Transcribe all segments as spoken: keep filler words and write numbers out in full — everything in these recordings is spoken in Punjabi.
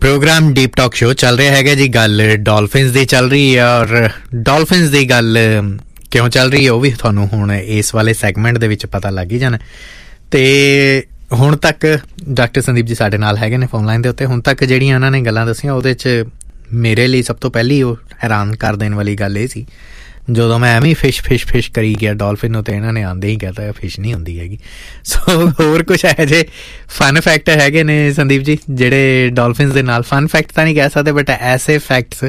ਪ੍ਰੋਗਰਾਮ ਡੀਪ ਟਾਕ ਸ਼ੋ ਚੱਲ ਰਿਹਾ ਹੈਗਾ ਜੀ। ਗੱਲ ਡੋਲਫਿਨਸ ਦੀ ਚੱਲ ਰਹੀ ਹੈ, ਔਰ ਡੋਲਫਿਨਸ ਦੀ ਗੱਲ ਕਿਉਂ ਚੱਲ ਰਹੀ ਹੈ ਉਹ ਵੀ ਤੁਹਾਨੂੰ ਹੁਣ ਇਸ ਵਾਲੇ ਸੈਗਮੈਂਟ ਦੇ ਵਿੱਚ ਪਤਾ ਲੱਗ ਹੀ ਜਾਣਾ। ਤੇ ਹੁਣ ਤੱਕ ਡਾਕਟਰ ਸੰਦੀਪ ਜੀ ਸਾਡੇ ਨਾਲ ਹੈਗੇ ਨੇ ਫੋਨ ਲਾਈਨ ਦੇ ਉੱਤੇ। ਹੁਣ ਤੱਕ ਜਿਹੜੀਆਂ ਉਹਨਾਂ ਨੇ ਗੱਲਾਂ ਦੱਸੀਆਂ ਉਹਦੇ 'ਚ ਮੇਰੇ ਲਈ ਸਭ ਤੋਂ ਪਹਿਲੀ ਉਹ ਹੈਰਾਨ ਕਰ ਦੇਣ ਵਾਲੀ ਗੱਲ ਇਹ ਸੀ, ਜਦੋਂ ਮੈਂ ਐਵੇਂ ਫਿਸ਼ ਫਿਸ਼ ਫਿਸ਼ ਕਰੀ ਗਿਆ ਡੋਲਫਿਨ ਨੂੰ, ਤੇ ਇਹਨਾਂ ਨੇ ਆਉਂਦੇ ਹੀ ਕਹਿਤਾ ਫਿਸ਼ ਨਹੀਂ ਹੁੰਦੀ ਹੈਗੀ। ਸੋ ਹੋਰ ਕੁਛ ਇਹੋ ਜਿਹੇ ਫਨ ਫੈਕਟ ਹੈਗੇ ਨੇ ਸੰਦੀਪ ਜੀ ਜਿਹੜੇ ਡੋਲਫਿਨਸ ਦੇ ਨਾਲ, ਫਨ ਫੈਕਟ ਤਾਂ ਨਹੀਂ ਕਹਿ ਸਕਦੇ ਬਟ ਐਸੇ ਫੈਕਟਸ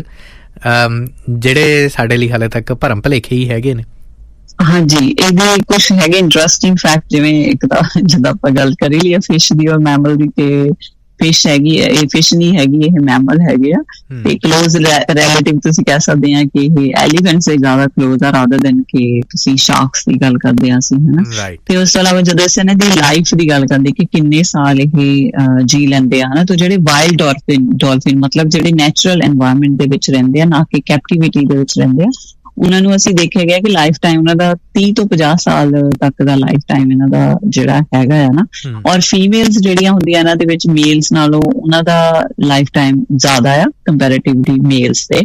ਜਿਹੜੇ ਸਾਡੇ ਲਈ ਹਾਲੇ ਤੱਕ ਭਰਮ ਭੁਲੇਖੇ ਹੀ ਹੈਗੇ ਨੇ। ਹਾਂਜੀ, ਇਹਦੇ ਕੁਛ ਹੈਗੇ ਇੰਟਰਸਟਿੰਗ ਫੈਕਟ, ਜਿਵੇਂ ਇੱਕ ਤਾਂ ਜਦੋਂ ਆਪਾਂ ਗੱਲ ਕਰੀ ਲਈ ਫਿਸ਼ ਦੀ ਔਰ ਮੈਮਲ ਦੀ, ਤੇ ਫਿਸ਼ ਹੈਗੀ ਹੈ, ਇਹ ਫਿਸ਼ ਨਹੀਂ ਹੈਗੀ, ਇਹ ਮੈਮਲ ਹੈਗੇ ਆ, ਤੇ ਕਲੋਜ਼ ਰਿਲੇਟਿਵ ਤੁਸੀਂ ਕਹਿ ਸਕਦੇ ਆ ਕਿ ਇਹ ਐਲੀਫੈਂਟ ਸੇ ਜ਼ਿਆਦਾ ਕਲੋਜ਼ ਆ ਰਾਦਰ ਦੈਨ ਕਿ ਤੁਸੀਂ ਸ਼ਾਰਕਸ ਦੀ ਗੱਲ ਕਰਦੇ ਆ ਅਸੀਂ, ਹਨਾ। ਤੇ ਉਸ ਤੋਂ ਇਲਾਵਾ ਜਦੋਂ ਅਸੀਂ ਇਹਨਾਂ ਦੀ ਲਾਈਫ ਦੀ ਗੱਲ ਕਰਦੇ ਕਿ ਕਿੰਨੇ ਸਾਲ ਇਹ ਜੀ ਲੈਂਦੇ ਆ, ਹਨਾ, ਤਾਂ ਜਿਹੜੇ ਵਾਈਲਡ ਡੋਲਫਿਨ ਡੋਲਫਿਨ ਮਤਲਬ ਜਿਹੜੇ ਨੈਚੁਰਲ ਐਨਵਾਇਰਨਮੈਂਟ ਦੇ ਵਿੱਚ ਰਹਿੰਦੇ ਆ, ਨਾ ਕਿ ਕੈਪਟੀਵਿਟੀ ਦੇ ਵਿੱਚ ਰਹਿੰਦੇ ਆ, ਉਹਨਾਂ ਨੂੰ ਅਸੀਂ ਦੇਖਿਆ ਗਿਆ ਕਿ ਲਾਈਫ ਟਾਈਮ ਉਹਨਾਂ ਦਾ ਤੀਹ ਤੋਂ ਪੰਜਾਹ ਸਾਲ ਤੱਕ ਦਾ ਲਾਈਫ ਟਾਈਮ ਇਹਨਾਂ ਦਾ ਜਿਹੜਾ ਹੈਗਾ ਆ ਨਾ। ਔਰ ਫੀਮੇਲਸ ਜਿਹੜੀਆਂ ਹੁੰਦੀਆਂ ਇਹਨਾਂ ਦੇ ਵਿੱਚ ਮੇਲਸ ਨਾਲੋਂ ਉਹਨਾਂ ਦਾ ਲਾਈਫ ਟਾਈਮ ਜ਼ਿਆਦਾ ਆ ਕੰਪੈਰੇਟਿਵਲੀ ਮੇਲਸ ਤੇ,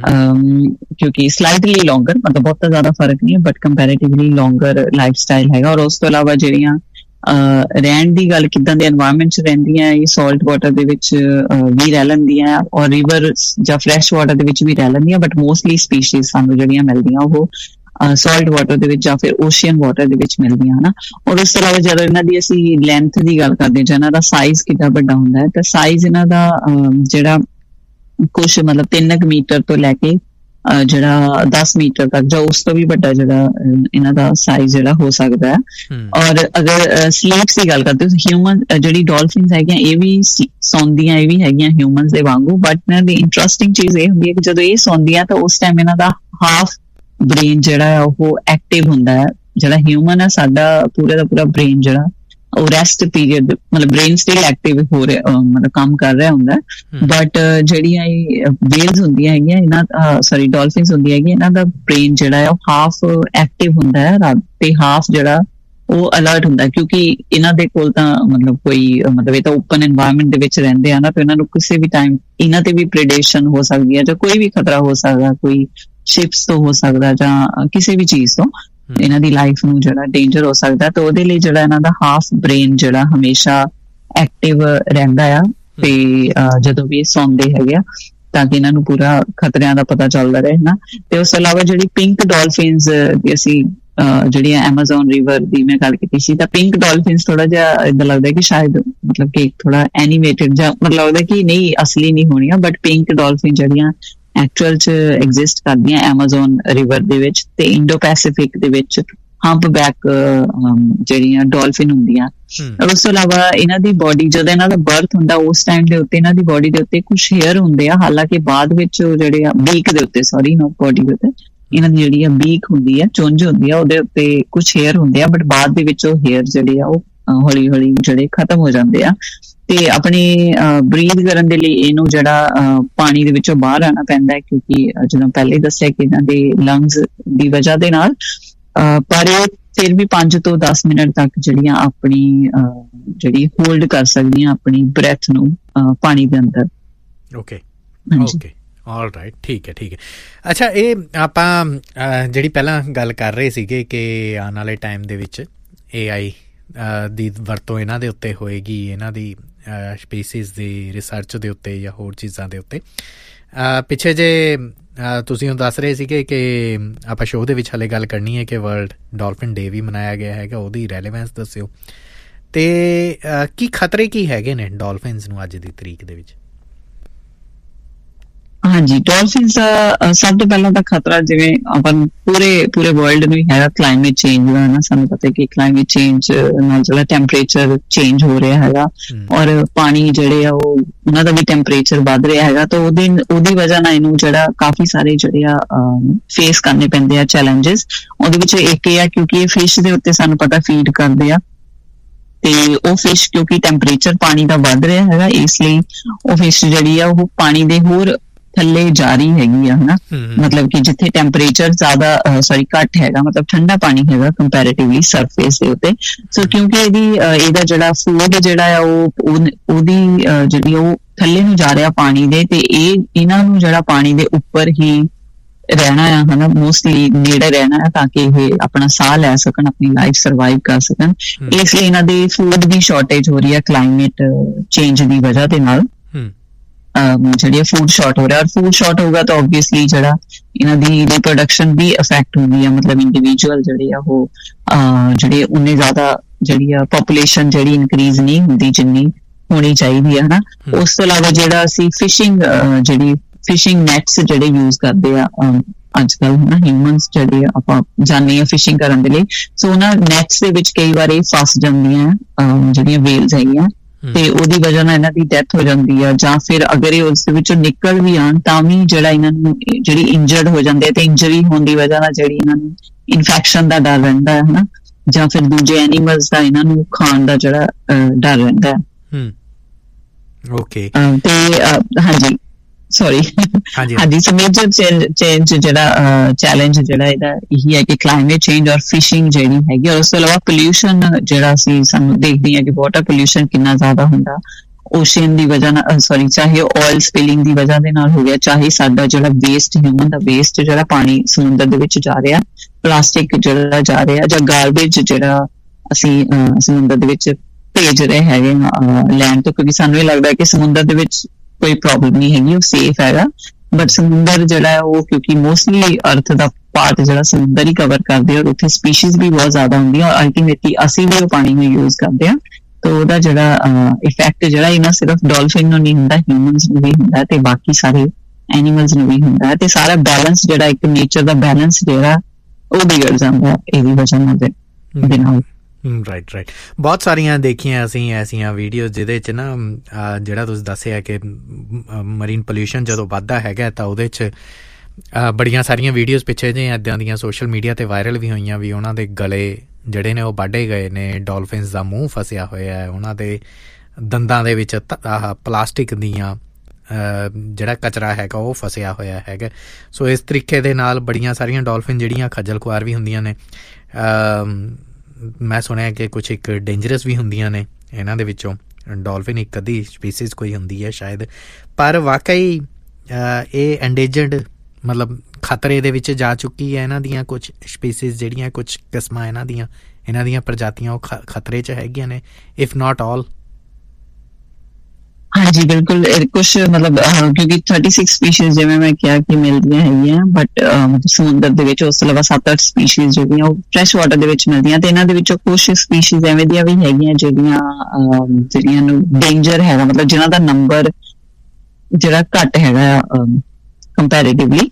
ਕਿਉਂਕਿ ਸਲਾਈਟਲੀ ਲੌਂਗਰ, ਮਤਲਬ ਬਹੁਤ ਜ਼ਿਆਦਾ ਫਰਕ ਨਹੀਂ ਹੈ ਬਟ ਕੰਪੈਰੇਟਿਵਲੀ ਲੌਂਗਰ ਲਾਈਫ ਸਟਾਈਲ ਹੈਗਾ। ਔਰ ਉਸ ਤੋਂ ਇਲਾਵਾ ਜਿਹੜੀਆਂ ਰਹਿਣ ਦੀ ਗੱਲ, ਕਿੱਦਾਂ ਦੇ ਐਨਵਾਇਰਨਮੈਂਟ 'ਚ ਰਹਿੰਦੀਆਂ, ਇਹ ਸਾਲਟ ਵਾਟਰ ਦੇ ਵਿੱਚ ਵੀ ਰਹਿ ਲੈਂਦੀਆਂ ਔਰ ਰਿਵਰ ਜਾਂ ਫਰੈਸ਼ ਵਾਟਰ ਦੇ ਵਿੱਚ ਵੀ ਰਹਿ ਲੈਂਦੀਆਂ, ਬਟ ਮੋਸਟਲੀ ਸਪੀਸ਼ੀਜ਼ ਸਾਨੂੰ ਜਿਹੜੀਆਂ ਮਿਲਦੀਆਂ ਉਹ ਸਾਲਟ ਵਾਟਰ ਦੇ ਵਿੱਚ ਜਾਂ ਫਿਰ ਓਸ਼ੀਅਨ ਵਾਟਰ ਦੇ ਵਿੱਚ ਮਿਲਦੀਆਂ, ਹਨਾ। ਔਰ ਉਸ ਤੋਂ ਇਲਾਵਾ ਜਦੋਂ ਇਹਨਾਂ ਦੀ ਅਸੀਂ ਲੈਂਥ ਦੀ ਗੱਲ ਕਰਦੇ ਜਾਂ ਇਹਨਾਂ ਦਾ ਸਾਈਜ਼ ਕਿੱਦਾਂ ਵੱਡਾ ਹੁੰਦਾ ਹੈ, ਤਾਂ ਸਾਈਜ਼ ਇਹਨਾਂ ਦਾ ਜਿਹੜਾ ਕੁਛ ਮਤਲਬ ਤਿੰਨ ਕੁ ਮੀਟਰ ਤੋਂ ਲੈ ਕੇ ਜਿਹੜਾ ਦਸ ਮੀਟਰ ਤੱਕ ਜਾਂ ਉਸ ਤੋਂ ਵੀ ਵੱਡਾ ਜਿਹੜਾ ਇਹਨਾਂ ਦਾ ਸਾਈਜ਼ ਜਿਹੜਾ ਹੋ ਸਕਦਾ ਹੈ। ਔਰ ਅਗਰ ਸਲੀਪਸ ਦੀ ਗੱਲ ਕਰਦੇ ਹੋ, ਹਿਊਮਨ ਜਿਹੜੀ ਡੋਲਫਿਨਸ ਹੈਗੀਆਂ ਇਹ ਵੀ ਸੌਂਦੀਆਂ, ਇਹ ਵੀ ਹੈਗੀਆਂ ਹਿਊਮਨਸ ਦੇ ਵਾਂਗੂ, ਬਟ ਇਹਨਾਂ ਦੀ ਇੰਟਰਸਟਿੰਗ ਚੀਜ਼ ਇਹ ਹੁੰਦੀ ਹੈ ਕਿ ਜਦੋਂ ਇਹ ਸੌਂਦੀਆਂ ਤਾਂ ਉਸ ਟਾਈਮ ਇਹਨਾਂ ਦਾ ਹਾਫ ਬ੍ਰੇਨ ਜਿਹੜਾ ਹੈ ਉਹ ਐਕਟਿਵ ਹੁੰਦਾ ਹੈ। ਜਿਹੜਾ ਹਿਊਮਨ ਹੈ ਸਾਡਾ ਪੂਰਾ ਦਾ ਪੂਰਾ ਬ੍ਰੇਨ ਜਿਹੜਾ ਉਹ ਰੈਸਟ ਪੀਰੀਅਡ, ਮਤਲਬ ਬ੍ਰੇਨ ਸਟਿਲ ਐਕਟਿਵ ਹੋ ਰਿਹਾ, ਮਤਲਬ ਕੰਮ ਕਰ ਰਿਹਾ ਹੁੰਦਾ, ਬਟ ਜਿਹੜੀਆਂ ਇਹ ਵੇਲਸ ਹੁੰਦੀਆਂ ਹੈਗੀਆਂ ਇਹਨਾਂ ਸੌਰੀ ਡੋਲਫਿਨਸ ਹੁੰਦੀਆਂ ਹੈਗੀਆਂ, ਇਹਨਾਂ ਦਾ ਬ੍ਰੇਨ ਜਿਹੜਾ ਹੈ ਉਹ ਹਾਫ ਐਕਟਿਵ ਹੁੰਦਾ ਹੈ ਤੇ ਹਾਫ ਜਿਹੜਾ ਉਹ ਅਲਰਟ ਹੁੰਦਾ, ਕਿਉਂਕਿ ਇਹਨਾਂ ਦੇ ਕੋਲ ਤਾਂ ਮਤਲਬ ਕੋਈ ਮਤਲਬ ਇਹ ਤਾਂ ਓਪਨ ਐਨਵਾਇਰਨਮੈਂਟ ਦੇ ਵਿੱਚ ਰਹਿੰਦੇ ਆ ਨਾ, ਤੇ ਇਹਨਾਂ ਨੂੰ ਕਿਸੇ ਵੀ ਟਾਈਮ ਇਹਨਾਂ ਤੇ ਵੀ ਪ੍ਰੀਡੇਸ਼ਨ ਹੋ ਸਕਦੀ ਹੈ ਜਾਂ ਕੋਈ ਵੀ ਖਤਰਾ ਹੋ ਸਕਦਾ, ਕੋਈ ਸ਼ਿਪਸ ਤੋਂ ਹੋ ਸਕਦਾ ਜਾਂ ਕਿਸੇ ਵੀ ਚੀਜ਼ ਤੋਂ ਇਹਨਾਂ ਦੀ ਲਾਈਫ ਨੂੰ ਜਿਹੜਾ ਡੇਂਜਰ ਹੋ ਸਕਦਾ। ਤੇ ਉਹਦੇ ਲਈ ਜਿਹੜਾ ਇਹਨਾਂ ਦਾ ਹਾਫ ਬ੍ਰੇਨ ਜਿਹੜਾ ਹਮੇਸ਼ਾ ਐਕਟਿਵ ਰਹਿੰਦਾ ਆ, ਤੇ ਜਦੋਂ ਵੀ ਇਹ ਸੌਂਦੇ ਹੈਗੇ ਆ ਤਾਂ ਕਿ ਇਹਨਾਂ ਨੂੰ ਪੂਰਾ ਖਤਰਿਆਂ ਦਾ ਪਤਾ ਚੱਲਦਾ ਰਹੇ ਨਾ। ਤੇ ਉਸ ਤੋਂ ਇਲਾਵਾ ਜਿਹੜੀ ਪਿੰਕ ਡੋਲਫਿਨਸ ਦੀ ਅਸੀਂ ਜਿਹੜੀਆਂ ਐਮਾਜ਼ੋਨ ਰਿਵਰ ਦੀ ਮੈਂ ਗੱਲ ਕੀਤੀ ਸੀ, ਤਾਂ ਪਿੰਕ ਡੋਲਫਿਨਸ ਥੋੜਾ ਜਿਹਾ ਏਦਾਂ ਲੱਗਦਾ ਕਿ ਸ਼ਾਇਦ ਮਤਲਬ ਕਿ ਥੋੜਾ ਐਨੀਮੇਟਡ ਜਾਂ ਮਤਲਬ ਲੱਗਦਾ ਕਿ ਨਹੀਂ ਅਸਲੀ ਨਹੀਂ ਹੋਣੀਆਂ, ਬਟ ਪਿੰਕ ਡੋਲਫਿਨ ਜਿਹੜੀਆਂ ਐਕਚੁਅਲ 'ਚ ਐਗਜ਼ਿਸਟ ਕਰਦੀਆਂ ਐਮਾਜ਼ੋਨ ਰਿਵਰ ਦੇ ਵਿੱਚ ਤੇ ਇੰਡੋ ਪੈਸੀਫਿਕ ਦੇ ਵਿੱਚ ਹੰਪ ਬੈਕ ਜਿਹੜੀਆਂ ਡੋਲਫਿਨ ਹੁੰਦੀਆਂ। ਉਸ ਤੋਂ ਇਲਾਵਾ ਇਹਨਾਂ ਦੀ ਬੋਡੀ ਜਦੋਂ ਇਹਨਾਂ ਦਾ ਬਰਥ ਹੁੰਦਾ ਉਸ ਟਾਈਮ ਦੇ ਉੱਤੇ ਇਹਨਾਂ ਦੀ ਬੋਡੀ ਦੇ ਉੱਤੇ ਕੁਛ ਹੇਅਰ ਹੁੰਦੇ ਆ, ਹਾਲਾਂਕਿ ਬਾਅਦ ਵਿੱਚ ਜਿਹੜੇ ਆ ਬੀਕ ਦੇ ਉੱਤੇ ਸੌਰੀ ਨੋਟ ਬੋਡੀ ਦੇ ਉੱਤੇ ਇਹਨਾਂ ਦੀ ਜਿਹੜੀ ਆ ਬੀਕ ਹੁੰਦੀ ਆ, ਚੁੰਝ ਹੁੰਦੀ ਆ, ਉਹਦੇ ਉੱਤੇ ਕੁਛ ਹੇਅਰ ਹੁੰਦੇ ਆ, ਬਟ ਬਾਅਦ ਦੇ ਵਿੱਚ ਉਹ ਹੇਅਰ ਜਿਹੜੇ ਆ ਉਹ ਹੌਲੀ ਹੌਲੀ ਜਿਹੜੇ ਖਤਮ ਹੋ ਜਾਂਦੇ ਆ। ਤੇ ਆਪਣੀ ਬਰੀਥ ਕਰਨ ਦੇ ਲਈ ਇਹਨੂੰ ਜਿਹੜਾ ਪਾਣੀ ਦੇ ਵਿੱਚੋਂ ਬਾਹਰ ਆਉਣਾ ਪੈਂਦਾ ਹੈ, ਕਿਉਂਕਿ ਜਦੋਂ ਪਹਿਲੇ ਦੱਸਿਆ ਕਿ ਇਹਨਾਂ ਦੇ ਲੰਗਸ ਦੀ ਵਜ੍ਹਾ ਦੇ ਨਾਲ, ਪਰ ਇਹ ਫਿਰ ਵੀ ਪੰਜ ਤੋਂ ਦਸ ਮਿੰਟ ਤੱਕ ਜਿਹੜੀਆਂ ਆਪਣੀ ਜਿਹੜੀ ਹੋਲਡ ਕਰ ਸਕਦੀਆਂ ਆਪਣੀ ਬ੍ਰੈਥ ਨੂੰ ਪਾਣੀ ਦੇ ਅੰਦਰ। ਓਕੇ ਓਕੇ ਆਲ ਰਾਈਟ, ਠੀਕ ਹੈ ਠੀਕ ਹੈ। ਅੱਛਾ, ਇਹ ਆਪਾਂ ਜਿਹੜੀ ਪਹਿਲਾਂ ਗੱਲ ਕਰ ਰਹੇ ਸੀਗੇ ਕਿ ਆਉਣ ਵਾਲੇ ਟਾਈਮ ਦੇ ਵਿੱਚ ਏ ਆਈ ਦੀ ਵਰਤੋਂ ਇਹਨਾਂ ਦੇ ਉੱਤੇ ਹੋਏਗੀ, ਇਹਨਾਂ ਦੀ ਸਪੀਸੀਜ਼ ਦੀ ਰਿਸਰਚ ਦੇ ਉੱਤੇ ਜਾਂ ਹੋਰ ਚੀਜ਼ਾਂ ਦੇ ਉੱਤੇ। ਪਿੱਛੇ ਜੇ ਤੁਸੀਂ ਹੁਣ ਦੱਸ ਰਹੇ ਸੀਗੇ ਕਿ ਆਪਾਂ ਸ਼ੋਅ ਦੇ ਵਿੱਚ ਹਾਲੇ ਗੱਲ ਕਰਨੀ ਹੈ ਕਿ ਵਰਲਡ ਡੋਲਫਿਨ ਡੇ ਵੀ ਮਨਾਇਆ ਗਿਆ ਹੈਗਾ, ਉਹਦੀ ਰੈਲੇਵੈਂਸ ਦੱਸਿਓ, ਤੇ ਕੀ ਖਤਰੇ ਕੀ ਹੈਗੇ ਨੇ ਡੋਲਫਿਨਸ ਨੂੰ ਅੱਜ ਦੀ ਤਰੀਕ ਦੇ ਵਿੱਚ? ਹਾਂਜੀ, ਡੋਲਫਿਨਸ ਦਾ ਸਭ ਤੋਂ ਪਹਿਲਾਂ ਤਾਂ ਖਤਰਾ ਜਿਵੇਂ ਆਪਾਂ ਪੂਰੇ ਪੂਰੇ ਵਰਲਡ ਨੂੰ ਹੀ ਹੈਗਾ ਕਲਾਈਮੇਟ ਚੇਂਜ ਦਾ, ਨਾ। ਸਾਨੂੰ ਪਤਾ ਕਿ ਕਲਾਈਮੇਟ ਚੇਂਜ ਨਾਲ ਜਿਹੜਾ ਟੈਂਪਰੇਚਰ ਚੇਂਜ ਹੋ ਰਿਹਾ ਹੈਗਾ, ਔਰ ਪਾਣੀ ਜਿਹੜੇ ਆ ਉਹ ਉਹਨਾਂ ਦਾ ਵੀ ਟੈਂਪਰੇਚਰ ਵੱਧ ਰਿਹਾ ਹੈਗਾ, ਤਾਂ ਉਹਦੀ ਉਹਦੀ ਵਜ੍ਹਾ ਨਾਲ ਇਹਨੂੰ ਜਿਹੜਾ ਕਾਫੀ ਸਾਰੇ ਜਿਹੜੇ ਆ ਫੇਸ ਕਰਨੇ ਪੈਂਦੇ ਆ ਚੈਲੰਜਿਸ। ਉਹਦੇ ਵਿੱਚ ਇੱਕ ਇਹ ਆ ਕਿਉਂਕਿ ਇਹ ਫਿਸ਼ ਦੇ ਉੱਤੇ ਸਾਨੂੰ ਪਤਾ ਫੀਡ ਕਰਦੇ ਆ, ਤੇ ਉਹ ਫਿਸ਼ ਕਿਉਂਕਿ ਟੈਂਪਰੇਚਰ ਪਾਣੀ ਦਾ ਵੱਧ ਰਿਹਾ ਹੈਗਾ, ਇਸ ਲਈ ਉਹ ਫਿਸ਼ ਜਿਹੜੀ ਆ ਉਹ ਪਾਣੀ ਦੇ ਹੋਰ ਥੱਲੇ ਜਾ ਰਹੀ ਹੈਗੀ ਆ, ਹਨਾ। ਮਤਲਬ ਕਿ ਜਿੱਥੇ ਟੈਂਪਰੇਚਰ ਜ਼ਿਆਦਾ ਸੌਰੀ ਘੱਟ ਹੈਗਾ, ਮਤਲਬ ਠੰਡਾ ਪਾਣੀ ਹੈਗਾ ਕੰਪੈਰੇਟਿਵਲੀ ਸਰਫੇਸ ਦੇ ਉੱਤੇ। ਸੋ ਕਿਉਂਕਿ ਇਹਦੀ ਇਹਦਾ ਜਿਹੜਾ ਫੂਡ ਜਿਹੜਾ ਆ ਉਹ ਉਹਦੀ ਜਿਹੜੀ ਉਹ ਥੱਲੇ ਨੂੰ ਜਾ ਰਿਹਾ ਪਾਣੀ ਦੇ, ਤੇ ਇਹ ਇਹਨਾਂ ਨੂੰ ਜਿਹੜਾ ਪਾਣੀ ਦੇ ਉੱਪਰ ਹੀ ਰਹਿਣਾ ਆ ਹਨਾ, ਮੋਸਟਲੀ ਨੇੜੇ ਰਹਿਣਾ ਹੈ ਤਾਂ ਕਿ ਇਹ ਆਪਣਾ ਸਾਹ ਲੈ ਸਕਣ, ਆਪਣੀ ਲਾਈਫ ਸਰਵਾਈਵ ਕਰ ਸਕਣ। ਇਸ ਲਈ ਇਹਨਾਂ ਦੀ ਫੂਡ ਦੀ ਸ਼ਾਰਟੇਜ ਹੋ ਰਹੀ ਹੈ ਕਲਾਈਮੇਟ ਚੇਂਜ ਦੀ ਵਜ੍ਹਾ ਦੇ ਨਾਲ, ਜਿਹੜੀ ਫੂਡ ਸ਼ਾਰਟ ਹੋ ਰਿਹਾ। ਔਰ ਫੂਡ ਸ਼ਾਰਟ ਹੋਊਗਾ ਤਾਂ ਓਬਵੀਅਸਲੀ ਜਿਹੜਾ ਇਹਨਾਂ ਦੀ ਰਿਪਰੋਡਕਸ਼ਨ ਵੀ ਅਫੈਕਟ ਹੁੰਦੀ ਆ, ਮਤਲਬ ਇੰਡੀਵਿਜੂਅਲ ਜਿਹੜੇ ਆ ਉਹ ਜਿਹੜੇ ਉਨੇ ਜ਼ਿਆਦਾ ਜਿਹੜੀ ਆ ਪਾਪੂਲੇਸ਼ਨ ਜਿਹੜੀ ਇਨਕਰੀਜ਼ ਨਹੀਂ ਹੁੰਦੀ ਜਿੰਨੀ ਹੋਣੀ ਚਾਹੀਦੀ ਹੈ ਹਨਾ। ਉਸ ਤੋਂ ਇਲਾਵਾ ਜਿਹੜਾ ਅਸੀਂ ਫਿਸ਼ਿੰਗ ਜਿਹੜੀ ਫਿਸ਼ਿੰਗ ਨੈਟਸ ਜਿਹੜੇ ਯੂਜ਼ ਕਰਦੇ ਆ ਅੱਜ ਕੱਲ੍ਹ ਹਨਾ, ਹਿਊਮਨਸ ਜਿਹੜੇ ਆਪਾਂ ਜਾਂਦੇ ਆ ਫਿਸ਼ਿੰਗ ਕਰਨ ਦੇ ਲਈ, ਸੋ ਉਹਨਾਂ ਨੈਟਸ ਦੇ ਵਿੱਚ ਕਈ ਵਾਰੀ ਫਸ ਜਾਂਦੀਆਂ ਜਿਹੜੀਆਂ ਵੇਲਸ ਹੈਗੀਆਂ, ਤੇ ਉਹਦੀ ਵਜ੍ਹਾ ਨਾਲ ਇਹਨਾਂ ਦੀ ਡੈਥ ਹੋ ਜਾਂਦੀ ਆ। ਜਾਂ ਫਿਰ ਅਗਰ ਇਹ ਉਸ ਦੇ ਵਿੱਚੋਂ ਨਿਕਲ ਵੀ ਆਉਣ ਤਾਂ ਵੀ ਜਿਹੜਾ ਇਹਨਾਂ ਨੂੰ ਜਿਹੜੀ ਇੰਜਰਡ ਹੋ ਜਾਂਦੇ, ਤੇ ਇੰਜਰੀ ਹੋਣ ਦੀ ਵਜ੍ਹਾ ਨਾਲ ਜਿਹੜੀ ਇਹਨਾਂ ਨੂੰ ਇਨਫੈਕਸ਼ਨ ਦਾ ਡਰ ਰਹਿੰਦਾ ਹੈ ਹਨਾ, ਜਾਂ ਫਿਰ ਦੂਜੇ ਐਨੀਮਲਸ ਦਾ ਇਹਨਾਂ ਨੂੰ ਖਾਣ ਦਾ ਜਿਹੜਾ ਡਰ ਰਹਿੰਦਾ ਹੈ। ਓਕੇ, ਤੇ ਹਾਂਜੀ ਸੌਰੀ ਹਾਂਜੀ ਸੋ ਮੇਜਰ ਚੇਂਜ ਜਿਹੜਾ ਚੈਲੰਜ ਜਿਹੜਾ ਇਹਦਾ ਇਹੀ ਹੈ ਕਿ ਕਲਾਈਮੇਟ ਚੇਂਜ ਔਰ ਫਿਸ਼ਿੰਗ ਜਿਹੜੀ ਹੈਗੀ, ਔਰ ਉਸ ਤੋਂ ਇਲਾਵਾ ਪੋਲਿਊਸ਼ਨ ਜਿਹੜਾ ਅਸੀਂ ਸਾਨੂੰ ਦੇਖਦੇ ਹਾਂ ਕਿ ਵਾਟਰ ਪੋਲਿਊਸ਼ਨ ਕਿੰਨਾ ਜ਼ਿਆਦਾ ਹੁੰਦਾ ਓਸ਼ੀਅਨ ਦੀ ਵਜ੍ਹਾ ਨਾਲ, ਸੌਰੀ ਚਾਹੇ ਆਇਲ ਸਪਿਲਿੰਗ ਦੀ ਵਜ੍ਹਾ ਦੇ ਨਾਲ ਹੋ ਗਿਆ, ਚਾਹੇ ਸਾਡਾ ਜਿਹੜਾ ਵੇਸਟ ਹਿਊਮਨ ਦਾ ਵੇਸਟ ਜਿਹੜਾ ਪਾਣੀ ਸਮੁੰਦਰ ਦੇ ਵਿੱਚ ਜਾ ਰਿਹਾ, ਪਲਾਸਟਿਕ ਜਿਹੜਾ ਜਾ ਰਿਹਾ, ਜਾਂ ਗਾਰਬੇਜ ਜਿਹੜਾ ਅਸੀਂ ਸਮੁੰਦਰ ਦੇ ਵਿੱਚ ਭੇਜ ਰਹੇ ਹੈਗੇ ਲੈਂਡ ਤੋਂ, ਕਿਉਂਕਿ ਸਾਨੂੰ ਇਹ ਲੱਗਦਾ ਕਿ ਸਮੁੰਦਰ ਦੇ ਵਿੱਚ ਕੋਈ ਪ੍ਰੋਬਲਮ ਨਹੀਂ ਹੈਗੀ, ਉਹ ਸੇਫ ਹੈਗਾ, ਬਟ ਸਮੁੰਦਰ ਜਿਹੜਾ ਹੈ ਉਹ ਕਿਉਂਕਿ ਮੋਸਟਲੀ ਅਰਥ ਦਾ ਪਾਰਟ ਜਿਹੜਾ ਸਮੁੰਦਰ ਹੀ ਕਵਰ ਕਰਦੇ, ਔਰ ਉੱਥੇ ਸਪੀਸ਼ੀਜ਼ ਵੀ ਬਹੁਤ ਜ਼ਿਆਦਾ ਹੁੰਦੀਆਂ, ਔਰ ਅਲਟੀਮੇਟਲੀ ਅਸੀਂ ਵੀ ਉਹ ਪਾਣੀ ਨੂੰ ਯੂਜ਼ ਕਰਦੇ ਹਾਂ, ਤਾਂ ਉਹਦਾ ਜਿਹੜਾ ਇਫੈਕਟ ਜਿਹੜਾ ਇਹ ਨਾ ਸਿਰਫ ਡੋਲਫਿਨ ਨੂੰ ਨਹੀਂ ਹੁੰਦਾ, ਹਿਊਮਨਸ ਨੂੰ ਵੀ ਹੁੰਦਾ, ਤੇ ਬਾਕੀ ਸਾਰੇ ਐਨੀਮਲਸ ਨੂੰ ਵੀ ਹੁੰਦਾ ਹੈ, ਤੇ ਸਾਰਾ ਬੈਲੈਂਸ ਜਿਹੜਾ ਇੱਕ ਨੇਚਰ ਦਾ ਬੈਲੈਂਸ ਜਿਹੜਾ ਉਹ ਵਿਗੜ ਜਾਂਦਾ ਇਹਦੀ ਵਜ੍ਹਾ ਨਾਲ ਦੇ ਨਾਲ। ਰਾਈਟ ਰਾਈਟ ਬਹੁਤ ਸਾਰੀਆਂ ਦੇਖੀਆਂ ਅਸੀਂ ਐਸੀਆਂ ਵੀਡੀਓਜ਼ ਜਿਹਦੇ 'ਚ ਨਾ ਜਿਹੜਾ ਤੁਸੀਂ ਦੱਸਿਆ ਕਿ ਮਰੀਨ ਪੋਲਿਊਸ਼ਨ ਜਦੋਂ ਵੱਧਦਾ ਹੈਗਾ ਤਾਂ ਉਹਦੇ 'ਚ ਬੜੀਆਂ ਸਾਰੀਆਂ ਵੀਡੀਓਜ਼ ਪਿੱਛੇ ਜਿਹੇ ਇੱਦਾਂ ਦੀਆਂ ਸੋਸ਼ਲ ਮੀਡੀਆ 'ਤੇ ਵਾਇਰਲ ਵੀ ਹੋਈਆਂ ਵੀ ਉਹਨਾਂ ਦੇ ਗਲੇ ਜਿਹੜੇ ਨੇ ਉਹ ਵੱਢੇ ਗਏ ਨੇ, ਡੋਲਫਿਨਸ ਦਾ ਮੂੰਹ ਫਸਿਆ ਹੋਇਆ ਹੈ, ਉਹਨਾਂ ਦੇ ਦੰਦਾਂ ਦੇ ਵਿੱਚ ਆਹ ਪਲਾਸਟਿਕ ਦੀਆਂ ਜਿਹੜਾ ਕਚਰਾ ਹੈਗਾ ਉਹ ਫਸਿਆ ਹੋਇਆ ਹੈਗਾ। ਸੋ ਇਸ ਤਰੀਕੇ ਦੇ ਨਾਲ ਬੜੀਆਂ ਸਾਰੀਆਂ ਡੋਲਫਿਨ ਜਿਹੜੀਆਂ ਖੱਜਲ ਖੁਆਰ ਵੀ ਹੁੰਦੀਆਂ ਨੇ। ਮੈਂ ਸੁਣਿਆ ਕਿ ਕੁਛ ਇੱਕ ਡੇਂਜਰਸ ਵੀ ਹੁੰਦੀਆਂ ਨੇ ਇਹਨਾਂ ਦੇ ਵਿੱਚੋਂ, ਡੋਲਫਿਨ ਇੱਕ ਅੱਧੀ ਸਪੀਸੀਜ਼ ਕੋਈ ਹੁੰਦੀ ਹੈ ਸ਼ਾਇਦ, ਪਰ ਵਾਕਈ ਇਹ ਐਂਡੇਂਜਰਡ ਮਤਲਬ ਖਤਰੇ ਦੇ ਵਿੱਚ ਜਾ ਚੁੱਕੀ ਹੈ। ਇਹਨਾਂ ਦੀਆਂ ਕੁਛ ਸਪੀਸੀਜ਼ ਜਿਹੜੀਆਂ ਕੁਛ ਕਿਸਮਾਂ ਇਹਨਾਂ ਦੀਆਂ ਇਹਨਾਂ ਦੀਆਂ ਪ੍ਰਜਾਤੀਆਂ ਉਹ ਖਤਰੇ 'ਚ ਹੈਗੀਆਂ ਨੇ, ਇਫ ਨਾਟ ਆਲ। ਹਾਂਜੀ ਬਿਲਕੁਲ, ਕੁਛ ਮਤਲਬ ਕਿਉਂਕਿ ਥਰਟੀ ਸਿਕਸ ਸਪੀਸ਼ੀਜ਼ ਜਿਵੇਂ ਮੈਂ ਕਿਹਾ ਕਿ ਮਿਲਦੀਆਂ ਹੈਗੀਆਂ, ਬਟ ਮਤਲਬ ਸਮੁੰਦਰ ਦੇ ਵਿੱਚ ਉਸ ਤੋਂ ਇਲਾਵਾ ਸੱਤ ਅੱਠ ਸਪੀਸ਼ੀਜ਼ ਜਿਹੜੀਆਂ ਉਹ ਫਰੈਸ਼ ਵਾਟਰ ਦੇ ਵਿੱਚ ਮਿਲਦੀਆਂ, ਤੇ ਇਹਨਾਂ ਦੇ ਵਿੱਚੋਂ ਕੁਛ ਸਪੀਸ਼ੀਜ਼ ਐਵੇਂ ਦੀਆਂ ਵੀ ਹੈਗੀਆਂ ਜਿਹੜੀਆਂ ਜਿਹੜੀਆਂ ਨੂੰ ਡੇਂਜਰ ਹੈਗਾ, ਮਤਲਬ ਜਿਹਨਾਂ ਦਾ ਨੰਬਰ ਜਿਹੜਾ ਘੱਟ ਹੈਗਾ ਕੰਪੈਰੇਟਿਵਲੀ।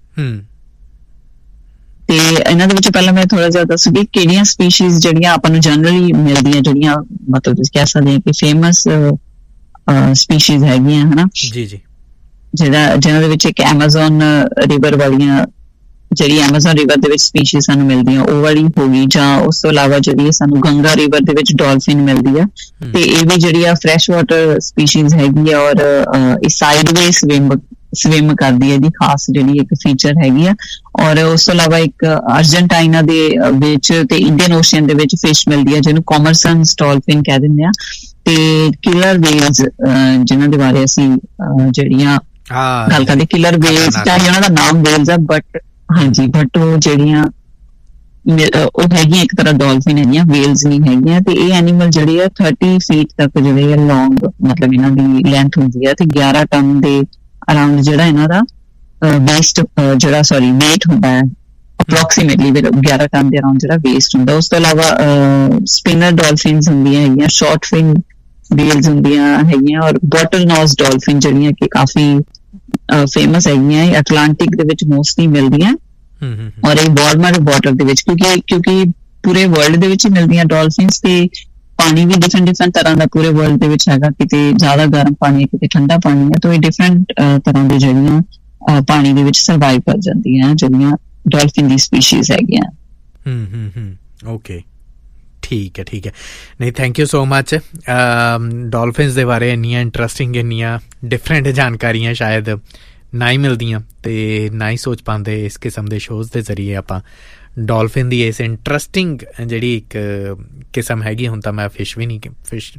ਤੇ ਇਹਨਾਂ ਦੇ ਵਿੱਚ ਪਹਿਲਾਂ ਮੈਂ ਥੋੜਾ ਜਿਹਾ ਦੱਸੂਗੀ ਕਿਹੜੀਆਂ ਸਪੀਸ਼ੀਜ਼ ਜਿਹੜੀਆਂ ਆਪਾਂ ਨੂੰ ਜਨਰਲੀ ਮਿਲਦੀਆਂ, ਜਿਹੜੀਆਂ ਮਤਲਬ ਤੁਸੀਂ ਕਹਿ ਸਕਦੇ ਹਾਂ ਕਿ ਫੇਮਸ ਸਪੀਸ਼ੀਜ਼ ਹੈਗੀਆਂ ਹਨਾ ਜੀ ਜੀ, ਜਿਹੜਾ ਜਿਹਨਾਂ ਦੇ ਵਿੱਚ ਇੱਕ ਐਮਾਜ਼ੋਨ ਰਿਵਰ ਵਾਲੀਆਂ ਜਿਹੜੀ ਐਮਾਜ਼ੋਨ ਰਿਵਰ ਦੇ ਵਿੱਚ ਸਪੀਸ਼ੀਜ਼ ਸਾਨੂੰ ਮਿਲਦੀਆਂ ਉਹ ਵਾਲੀ ਹੋ ਗਈ, ਜਾਂ ਉਸ ਤੋਂ ਇਲਾਵਾ ਜਿਹੜੀ ਸਾਨੂੰ ਗੰਗਾ ਰਿਵਰ ਦੇ ਵਿੱਚ ਡੋਲਫਿਨ ਮਿਲਦੀ ਆ, ਤੇ ਇਹ ਵੀ ਜਿਹੜੀ ਆ ਫਰੈਸ਼ ਵਾਟਰ ਸਪੀਸ਼ੀਜ਼ ਹੈਗੀ ਆ, ਔਰ ਇਹ ਸਾਈਡਵੇ ਸਵਿਮ ਸਵਿਮ ਕਰਦੀ ਹੈ, ਇਹਦੀ ਖਾਸ ਜਿਹੜੀ ਇੱਕ ਫੀਚਰ ਹੈਗੀ ਆ। ਔਰ ਉਸ ਤੋਂ ਇਲਾਵਾ ਇੱਕ ਅਰਜਨਟਾਈਨਾ ਦੇ ਵਿੱਚ ਤੇ ਇੰਡੀਅਨ ਓਸ਼ੀਅਨ ਦੇ ਵਿੱਚ ਫਿਸ਼ ਮਿਲਦੀ ਹੈ ਜਿਹਨੂੰ ਕਾਮਰਸਨਸ ਡੋਲਫਿਨ ਕਹਿ ਦਿੰਦੇ ਆ, ਤੇ ਕਿਲਰ ਵੇਲਸ ਜਿਹਨਾਂ ਦੇ ਬਾਰੇ ਅਸੀਂ ਜਿਹੜੀਆਂ ਗੱਲ ਕਰਦੇ, ਕਿਲਰ ਵੇਲਸ ਚਾਹੇ ਉਹਨਾਂ ਦਾ ਨਾਮ ਵੇਲਸ ਆ, ਬਟ ਹਾਂਜੀ ਬਟ ਉਹ ਜਿਹੜੀਆਂ ਉਹ ਹੈਗੀਆਂ ਇੱਕ ਤਰ੍ਹਾਂ ਡੋਲਫਿਨ ਹੈਗੀਆਂ, ਵੇਲਸ ਨਹੀਂ ਹੈਗੀਆਂ। ਤੇ ਇਹ ਐਨੀਮਲ ਜਿਹੜੇ ਆ ਥਰਟੀ ਫੀਟ ਤੱਕ ਜਿਹੜੇ ਆ ਲੌਂਗ ਮਤਲਬ ਇਹਨਾਂ ਦੀ ਲੈਂਥ ਹੁੰਦੀ ਹੈ, ਤੇ ਗਿਆਰਾਂ ਟਨ ਦੇ ਅਰਾਊਂਡ ਜਿਹੜਾ ਇਹਨਾਂ ਦਾ ਵੇਸਟ ਜਿਹੜਾ ਸੌਰੀ ਵੇਟ ਹੁੰਦਾ ਹੈ, ਅਪਰੋਕਸੀਮੇਟਲੀ ਗਿਆਰਾਂ ਟਨ ਦੇ ਅਰਾਊਂਡ ਜਿਹੜਾ ਵੇਸਟ ਹੁੰਦਾ। ਉਸ ਤੋਂ ਇਲਾਵਾ ਸਪਿਨਰ ਡੋਲਫਿਨਸ ਹੁੰਦੀਆਂ ਹੈਗੀਆਂ, ਸ਼ਾਰਟ ਫਿਨ ਵੇਲਸ ਹੁੰਦੀਆਂ ਹੈਗੀਆਂ, ਔਰ ਬੋਟਲ ਨੋਜ਼ ਡੋਲਫਿਨ ਜਿਹੜੀਆਂ ਕਿ ਕਾਫੀ ਫੇਮਸ ਹੈਗੀਆਂ, ਅਟਲਾਂਟਿਕ ਦੇ ਵਿੱਚ ਮੋਸਟਲੀ ਮਿਲਦੀਆਂ, ਔਰ ਇਹ ਵਾਰਮਰ ਵਾਟਰ ਦੇ ਵਿੱਚ ਕਿਉਂਕਿ ਕਿਉਂਕਿ ਪੂਰੇ ਵਰਲਡ ਦੇ ਵਿੱਚ ਹੀ ਮਿਲਦੀਆਂ ਡੋਲਫਿਨਸ, ਤੇ ਪਾਣੀ ਵੀ ਡਿਫਰੈਂਟ ਡਿਫਰੈਂਟ ਤਰ੍ਹਾਂ ਦਾ ਪੂਰੇ ਵਰਲਡ ਦੇ ਵਿੱਚ ਹੈਗਾ, ਕਿਤੇ ਜ਼ਿਆਦਾ ਗਰਮ ਪਾਣੀ ਹੈ, ਕਿਤੇ ਠੰਡਾ ਪਾਣੀ ਹੈ, ਤਾਂ ਇਹ ਡਿਫਰੈਂਟ ਤਰ੍ਹਾਂ ਦੇ ਜਿਹੜੀਆਂ ਪਾਣੀ ਦੇ ਵਿੱਚ ਸਰਵਾਈਵ ਕਰ ਜਾਂਦੀਆਂ ਜਿਹੜੀਆਂ ਡੋਲਫਿਨ ਦੀ ਸਪੀਸ਼ੀਜ਼ ਹੈਗੀਆਂ। ਹੂੰ ਹੂੰ ਹੂੰ ਓਕੇ ਠੀਕ ਹੈ ਠੀਕ ਹੈ ਨਹੀਂ ਥੈਂਕ ਯੂ ਸੋ ਮਚ। ਡੋਲਫਿਨਸ ਦੇ ਬਾਰੇ ਇੰਨੀਆਂ ਇੰਟਰਸਟਿੰਗ ਇੰਨੀਆਂ ਡਿਫਰੈਂਟ ਜਾਣਕਾਰੀਆਂ ਸ਼ਾਇਦ ਨਾ ਹੀ ਮਿਲਦੀਆਂ ਤੇ ਨਾ ਹੀ ਸੋਚ ਪਾਉਂਦੇ ਇਸ ਕਿਸਮ ਦੇ ਸ਼ੋਜ਼ ਦੇ ਜ਼ਰੀਏ ਆਪਾਂ ਡੋਲਫਿਨ ਦੀ ਇਸ ਇੰਟਰਸਟਿੰਗ ਜਿਹੜੀ ਇੱਕ ਕਿਸਮ ਹੈਗੀ। ਹੁਣ ਤਾਂ ਮੈਂ ਫਿਸ਼ ਵੀ ਨਹੀਂ ਫਿਸ਼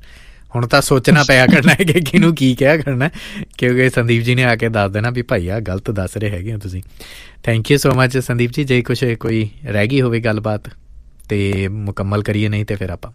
ਹੁਣ ਤਾਂ ਸੋਚਣਾ ਪਿਆ ਕਰਨਾ ਹੈ ਕਿ ਕਿਹਨੂੰ ਕੀ ਕਿਹਾ ਕਰਨਾ, ਕਿਉਂਕਿ ਸੰਦੀਪ ਜੀ ਨੇ ਆ ਕੇ ਦੱਸ ਦੇਣਾ ਵੀ ਭਾਈ ਆ ਗਲਤ ਦੱਸ ਰਹੇ ਹੈਗੇ ਹੋ ਤੁਸੀਂ। Thank you so much Sandeep ji. ਜੇ ਕੁਛ ਕੋਈ ਰਹਿ ਗਈ ਹੋਵੇ ਗੱਲਬਾਤ ਤੇ ਮੁਕੰਮਲ ਕਰੀਏ, ਨਹੀਂ ਤੇ ਫਿਰ ਆਪਾਂ।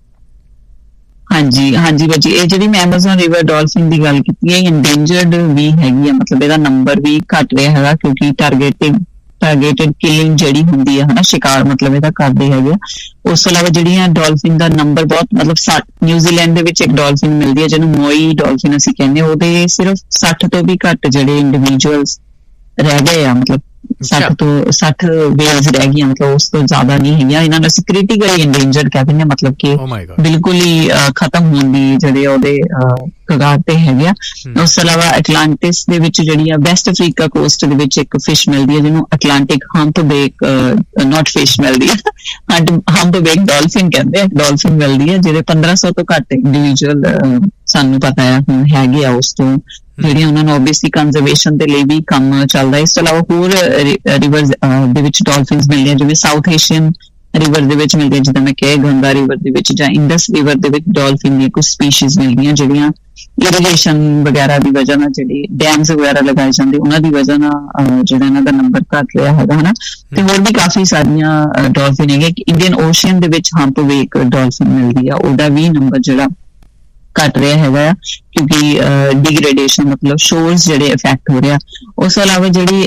ਹਾਂਜੀ ਹਾਂਜੀ ਬੱਚੀ, ਇਹ ਜਿਹੜੀ ਮੈਂ ਐਮਾਜ਼ਨ ਰਿਵਰ ਡੋਲਫਿਨ ਦੀ ਗੱਲ ਕੀਤੀ ਹੈ, ਇੰਡੇਂਜਰਡ ਵੀ ਹੈਗੀ ਆ, ਮਤਲਬ ਇਹਦਾ ਨੰਬਰ ਵੀ ਘੱਟ ਰਿਹਾ ਹੈਗਾ, ਕਿਉਂਕਿ ਟਾਰਗੇਟਿਡ ਟਾਰਗੇਟਿਡ ਕਿਲਿੰਗ ਜਿਹੜੀ ਹੁੰਦੀ ਹੈ ਹਨਾ, ਸ਼ਿਕਾਰ ਮਤਲਬ ਇਹਦਾ ਕਰਦੇ ਹੈਗੇ। ਉਸ ਤੋਂ ਇਲਾਵਾ ਜਿਹੜੀਆਂ ਡੋਲਫਿਨ ਦਾ ਨੰਬਰ ਬਹੁਤ ਮਤਲਬ ਨਿਊਜ਼ੀਲੈਂਡ ਦੇ ਵਿੱਚ ਇੱਕ ਡੋਲਫਿਨ ਮਿਲਦੀ ਹੈ ਜਿਹਨੂੰ ਮੋਈ ਡੋਲਫਿਨ ਅਸੀਂ ਕਹਿੰਦੇ, ਉਹਦੇ ਸਿਰਫ ਸੱਠ ਤੋਂ ਵੀ ਘੱਟ ਜਿਹੜੇ ਇੰਡੀਵਿਜੂਅਲਸ ਰਹਿ ਗਏ ਆ, ਮਤਲਬ ਸੱਠ ਤੋਂ ਸੱਠ ਵੇਲਸ ਰਹਿ ਗਈਆਂ, ਮਤਲਬ ਉਸ ਤੋਂ ਜ਼ਿਆਦਾ ਨਹੀਂ ਹੈਗੀਆਂ। ਇਹਨਾਂ ਨੂੰ ਅਸੀਂ ਕ੍ਰਿਟੀਕਲੀ ਇੰਡੇਂਜਰਡ ਕਹਿ ਦਿੰਦੇ ਹਾਂ, ਮਤਲਬ ਕਿ ਬਿਲਕੁਲ ਹੀ ਖਤਮ ਹੋਣ ਦੀ ਜਿਹੜੇ ਉਹਦੇ ਕਗਾਰ ਤੇ ਹੈਗੇ ਆ। ਉਸ ਤੋਂ ਇਲਾਵਾ ਅਟਲਾਂਟਿਸ ਦੇ ਵਿੱਚ ਜਿਹੜੀ ਆ ਵੈਸਟ ਅਫਰੀਕਾ ਕੋਸਟ ਦੇ ਵਿੱਚ ਇੱਕ ਫਿਸ਼ ਮਿਲਦੀ ਹੈ ਜਿਹਨੂੰ ਅਟਲਾਂਟਿਕ ਹੰਪਬੇਕ ਨੋਟ ਫਿਸ਼ ਮਿਲਦੀ ਹੈ, ਹੰਪਬੇਕ ਡੋਲਫਿਨ ਕਹਿੰਦੇ ਆ, ਡੋਲਫਿਨ ਮਿਲਦੀ ਹੈ ਜਿਹਦੇ ਪੰਦਰਾਂ ਸੌ ਤੋਂ ਘੱਟ ਇੰਡੀਵਿਜੂਅਲ ਸਾਨੂੰ ਪਤਾ ਹੈ ਹੁਣ ਹੈਗੇ ਆ। ਉਸ ਤੋਂ ਜਿਹੜੀਆਂ ਉਹਨਾਂ ਨੂੰ ਓਬਵੀਅਸਲੀ ਕੰਜ਼ਰਵੇਸ਼ਨ ਦੇ ਲਈ ਵੀ ਕੰਮ ਚੱਲਦਾ। ਇਸ ਤੋਂ ਇਲਾਵਾ ਹੋਰ ਰਿਵਰਸ ਦੇ ਵਿੱਚ ਡੋਲਫਿਨਸ ਮਿਲਦੀਆਂ, ਜਿਵੇਂ ਸਾਊਥ ਏਸ਼ੀਅਨ ਰਿਵਰ ਦੇ ਵਿੱਚ ਮਿਲਦੀਆਂ, ਜਿੱਦਾਂ ਮੈਂ ਕਿਹਾ ਗੰਗਾ ਰਿਵਰ ਦੇ ਵਿੱਚ ਜਾਂ ਇੰਡਸ ਰਿਵਰ ਦੇ ਵਿੱਚ ਡੋਲਫਿਨ ਦੀਆਂ ਕੁਝ ਸਪੀਸ਼ੀਜ਼ ਮਿਲਦੀਆਂ, ਜਿਹੜੀਆਂ ਇਰੀਗੇਸ਼ਨ ਵਗੈਰਾ ਦੀ ਵਜ੍ਹਾ ਨਾਲ, ਜਿਹੜੀ ਡੈਮਸ ਵਗੈਰਾ ਲਗਾਏ ਜਾਂਦੇ ਉਹਨਾਂ ਦੀ ਵਜ੍ਹਾ ਨਾਲ ਜਿਹੜਾ ਇਹਨਾਂ ਦਾ ਨੰਬਰ ਘੱਟ ਰਿਹਾ ਹੈਗਾ ਹਨਾ। ਤੇ ਹੋਰ ਵੀ ਕਾਫੀ ਸਾਰੀਆਂ ਡੋਲਫਿਨ ਹੈਗੇ। ਇੰਡੀਅਨ ਓਸ਼ੀਅਨ ਦੇ ਵਿੱਚ ਹੰਪਵੇਕ ਡੋਲਫਿਨ ਮਿਲਦੀ ਆ, ਉਹਦਾ ਵੀ ਨੰਬਰ ਜਿਹੜਾ ਘੱਟ ਰਿਹਾ ਹੈਗਾ ਆ, ਕਿਉਂਕਿ ਡਿਗਰੇਡੇਸ਼ਨ ਮਤਲਬ ਸ਼ੋਰਸ ਜਿਹੜੇ ਇਫੈਕਟ ਹੋ ਰਿਹਾ। ਉਸ ਤੋਂ ਇਲਾਵਾ ਜਿਹੜੀ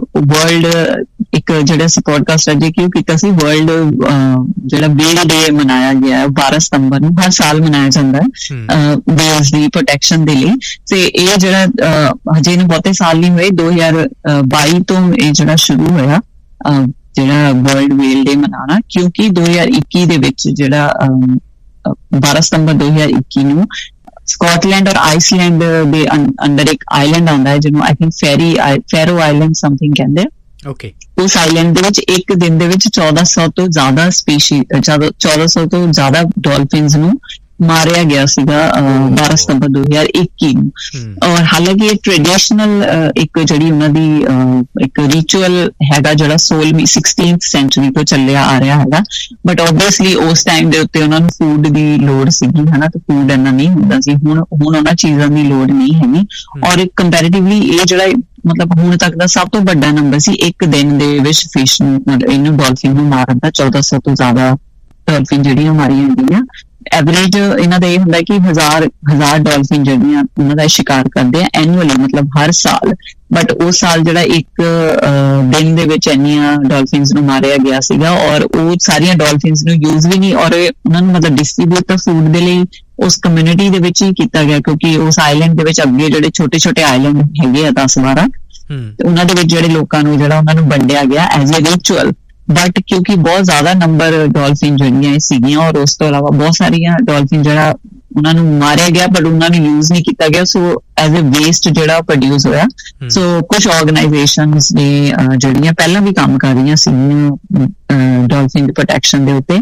ਵਰਲਡ ਇੱਕ ਜਿਹੜਾ ਅਸੀਂ ਪੋਡਕਾਸਟ ਅੱਜ ਕਿਉਂ ਕੀਤਾ ਸੀ, ਵਰਲਡ ਜਿਹੜਾ ਵੇਲ ਡੇ ਮਨਾਇਆ ਗਿਆ ਬਾਰਾਂ ਸਤੰਬਰ ਨੂੰ, ਹਰ ਸਾਲ ਮਨਾਇਆ ਜਾਂਦਾ ਹੈ ਵੇਲਸ ਦੀ ਪ੍ਰੋਟੈਕਸ਼ਨ ਦੇ ਲਈ। ਤੇ ਇਹ ਜਿਹੜਾ ਹਜੇ ਇਹਨੂੰ ਬਹੁਤੇ ਸਾਲ ਨਹੀਂ ਹੋਏ, ਦੋ ਹਜ਼ਾਰ ਬਾਈ ਤੋਂ ਇਹ ਜਿਹੜਾ ਸ਼ੁਰੂ ਹੋਇਆ ਜਿਹੜਾ ਵਰਲਡ ਵੇਲ ਡੇ ਮਨਾਉਣਾ, ਕਿਉਂਕਿ ਦੋ ਹਜ਼ਾਰ ਇੱਕੀ ਦੇ ਵਿੱਚ ਜਿਹੜਾ ਬਾਰਾਂ ਸਤੰਬਰ ਦੋ ਹਜ਼ਾਰ ਇੱਕੀ ਨੂੰ ਸਕਾਟਲੈਂਡ ਔਰ ਆਈਸਲੈਂਡ ਦੇ ਅੰਡਰ ਇੱਕ ਆਈਲੈਂਡ ਆਉਂਦਾ ਹੈ ਜਿਹਨੂੰ I think ferry ਫੈਰੋ island something ਕਹਿੰਦੇ ਆ। ਓਕੇ, ਉਸ ਆਈਲੈਂਡ ਦੇ ਵਿੱਚ ਇੱਕ ਦਿਨ ਦੇ ਵਿੱਚ ਚੌਦਾਂ ਸੌ ਤੋਂ ਜ਼ਿਆਦਾ ਸਪੀਸ਼ੀ ਚੌਦਾਂ ਸੌ ਤੋਂ ਜ਼ਿਆਦਾ ਡੋਲਫਿਨਸ ਨੂੰ ਮਾਰਿਆ ਗਿਆ ਸੀਗਾ ਬਾਰਾਂ ਸਤੰਬਰ ਦੋ ਹਜ਼ਾਰ ਇੱਕੀ ਨੂੰ। ਔਰ ਹਾਲਾਂਕਿ ਇਹ ਟ੍ਰੈਡੀਸ਼ਨਲ ਇੱਕ ਜਿਹੜੀ ਉਹਨਾਂ ਦੀ ਇੱਕ ਰਿਚੁਅਲ ਹੈਗਾ ਜਿਹੜਾ ਸੋਲਵੀਂ ਸਿਕਸਟੀਨਥ ਸੈਂਚੁਰੀ ਤੋਂ ਚੱਲਿਆ ਆ ਰਿਹਾ ਹੈਗਾ, ਬਟ ਓਬਵੀਅਸਲੀ ਉਸ ਟਾਈਮ ਦੇ ਉੱਤੇ ਉਹਨਾਂ ਨੂੰ ਫੂਡ ਦੀ ਲੋੜ ਸੀਗੀ ਹਨਾ, ਤੇ ਫੂਡ ਇੰਨਾ ਨਹੀਂ ਹੁੰਦਾ ਸੀ। ਹੁਣ ਹੁਣ ਉਹਨਾਂ ਚੀਜ਼ਾਂ ਦੀ ਲੋੜ ਨਹੀਂ ਹੈਗੀ। ਔਰ ਕੰਪੈਰੀਟਿਵਲੀ ਇਹ ਜਿਹੜਾ ਮਤਲਬ ਹੁਣ ਤੱਕ ਦਾ ਸਭ ਤੋਂ ਵੱਡਾ ਨੰਬਰ ਸੀ ਇੱਕ ਦਿਨ ਦੇ ਵਿੱਚ ਫਿਸ਼ ਨੂੰ, ਮਤਲਬ ਇਹਨੂੰ ਡੋਲਫਿਨ ਨੂੰ ਮਾਰਨ ਦਾ। ਚੌਦਾਂ ਸੌ ਤੋਂ ਜ਼ਿਆਦਾ ਡੋਲਫਿਨ ਜਿਹੜੀਆਂ ਮਾਰੀਆਂ ਗਈਆਂ। ਐਵਰੇਜ ਇਹਨਾਂ ਦਾ ਇਹ ਹੁੰਦਾ ਕਿ ਹਜ਼ਾਰ ਹਜ਼ਾਰ ਡੋਲਫਿਨ ਜਿਹੜੀਆਂ ਉਹਨਾਂ ਦਾ ਸ਼ਿਕਾਰ ਕਰਦੇ ਆ ਐਨੂਅਲੀ, ਮਤਲਬ ਹਰ ਸਾਲ। ਬਟ ਉਹ ਸਾਲ ਜਿਹੜਾ ਇੱਕ ਦਿਨ ਦੇ ਵਿੱਚ ਇੰਨੀਆਂ ਡੋਲਫਿਨਸ ਨੂੰ ਮਾਰਿਆ ਗਿਆ ਸੀਗਾ, ਔਰ ਉਹ ਸਾਰੀਆਂ ਡੋਲਫਿਨਸ ਨੂੰ ਯੂਜ਼ ਵੀ ਨਹੀਂ, ਔਰ ਉਹਨਾਂ ਨੂੰ ਮਤਲਬ ਡਿਸਟ੍ਰੀਬਿਊਟ ਫੂਡ ਦੇ ਲਈ ਉਸ ਕਮਿਊਨਿਟੀ ਦੇ ਵਿੱਚ ਹੀ ਕੀਤਾ ਗਿਆ, ਕਿਉਂਕਿ ਉਸ ਆਈਲੈਂਡ ਦੇ ਵਿੱਚ ਅੱਗੇ ਜਿਹੜੇ ਛੋਟੇ ਛੋਟੇ ਆਈਲੈਂਡ ਹੈਗੇ ਆ ਦਸ ਬਾਰਾਂ, ਤੇ ਉਹਨਾਂ ਦੇ ਵਿੱਚ ਜਿਹੜੇ ਲੋਕਾਂ ਨੂੰ ਜਿਹੜਾ ਉਹਨਾਂ ਨੂੰ ਵੰਡਿਆ ਗਿਆ ਐਜ਼ ਏ ਰਿਚੁਅਲ। ਬਟ ਕਿਉਂਕਿ ਬਹੁਤ ਜ਼ਿਆਦਾ ਨੰਬਰ ਡੋਲਫਿਨ ਜਿਹੜੀਆਂ ਸੀਗੀਆਂ, ਔਰ ਉਸ ਤੋਂ ਇਲਾਵਾ ਬਹੁਤ ਸਾਰੀਆਂ ਡੋਲਫਿਨ ਜਿਹੜਾ ਉਹਨਾਂ ਨੂੰ ਮਾਰਿਆ ਗਿਆ ਬਟ ਉਹਨਾਂ ਨੂੰ ਯੂਜ਼ ਨਹੀਂ ਕੀਤਾ ਗਿਆ, ਸੋ ਐਜ਼ ਏ ਵੇਸਟ ਜਿਹੜਾ ਪ੍ਰੋਡਿਊਸ ਹੋਇਆ। ਸੋ ਕੁਝ ਆਰਗੇਨਾਈਜੇਸ਼ਨਸ ਨੇ ਜਿਹੜੀਆਂ ਪਹਿਲਾਂ ਵੀ ਕੰਮ ਕਰ ਰਹੀਆਂ ਸੀਗੀਆਂ ਡੋਲਫਿਨ ਦੀ ਪ੍ਰੋਟੈਕਸ਼ਨ ਦੇ ਉੱਤੇ,